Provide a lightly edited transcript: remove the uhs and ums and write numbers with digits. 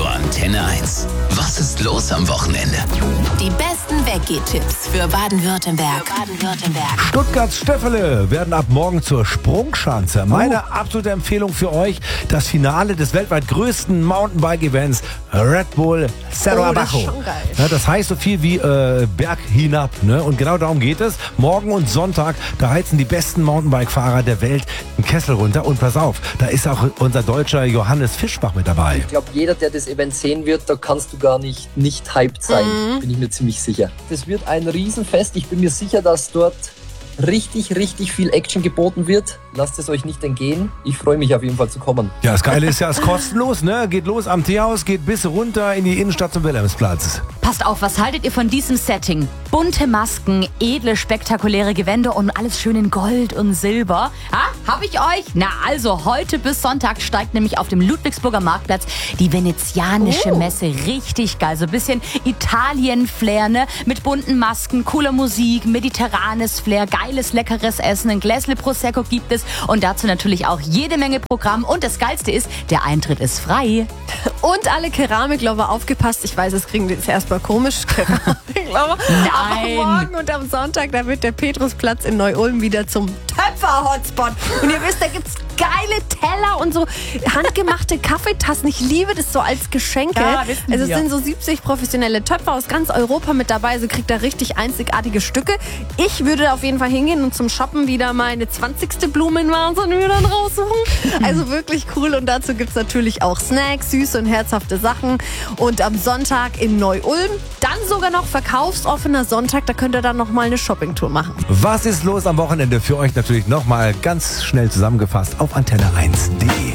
zur Antenne 1. Was ist los am Wochenende? Die besten Weggehtipps für Baden-Württemberg. Stuttgarts Stöffele werden ab morgen zur Sprungschanze. Meine absolute Empfehlung für euch, das Finale des weltweit größten Mountainbike-Events Red Bull Cerro Abajo. Das ist schon geil. Ja, das heißt so viel wie Berg hinab. Ne? Und genau darum geht es. Morgen und Sonntag, da heizen die besten Mountainbike-Fahrer der Welt den Kessel runter. Und pass auf, da ist auch unser deutscher Johannes Fischbach mit dabei. Ich glaube, jeder, der das Event sehen wird, da kannst du gar nicht hyped sein, bin ich mir ziemlich sicher. Das wird ein Riesenfest. Ich bin mir sicher, dass dort richtig viel Action geboten wird. Lasst es euch nicht entgehen. Ich freue mich auf jeden Fall zu kommen. Ja, das Geile ist ja, es ist kostenlos. Ne? Geht los am Teehaus, geht bis runter in die Innenstadt zum Wilhelmsplatz. Passt auf, was haltet ihr von diesem Setting? Bunte Masken, edle, spektakuläre Gewänder und alles schön in Gold und Silber. Hab ich euch? Na also, heute bis Sonntag steigt nämlich auf dem Ludwigsburger Marktplatz die venezianische Messe. Richtig geil. So ein bisschen Italien-Flair, ne? Mit bunten Masken, cooler Musik, mediterranes Flair, geiles, leckeres Essen, ein Gläsle Prosecco gibt es und dazu natürlich auch jede Menge Programm. Und das Geilste ist, der Eintritt ist frei. Und alle Keramiklover aufgepasst. Ich weiß, es klingt jetzt erstmal komisch. Keramiklover. Nein. Aber morgen und am Sonntag, da wird der Petrusplatz in Neu-Ulm wieder zum Töpfer-Hotspot. Und ihr wisst, da gibt's geile Teller und so handgemachte Kaffeetassen. Ich liebe das so als Geschenke. Ja, wissen also es wir. sind so 70 professionelle Töpfer aus ganz Europa mit dabei. So kriegt er richtig einzigartige Stücke. Ich würde auf jeden Fall hingehen und zum Shoppen wieder meine 20. Blumenvase mir dann raussuchen. Also wirklich cool. Und dazu gibt's natürlich auch Snacks, süße und herzhafte Sachen. Und am Sonntag in Neu-Ulm dann sogar noch verkaufsoffener Sonntag. Da könnt ihr dann nochmal eine Shoppingtour machen. Was ist los am Wochenende? Für euch natürlich nochmal ganz schnell zusammengefasst auf antenne1.de.